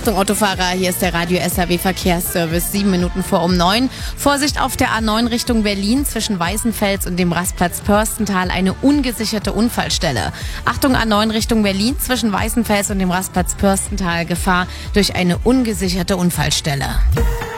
Achtung Autofahrer, hier ist der Radio SAW Verkehrsservice, 7 Minuten vor um 9. Vorsicht auf der A9 Richtung Berlin zwischen Weißenfels und dem Rastplatz Pörstental eine ungesicherte Unfallstelle. Achtung A9 Richtung Berlin zwischen Weißenfels und dem Rastplatz Pörstental, Gefahr durch eine ungesicherte Unfallstelle.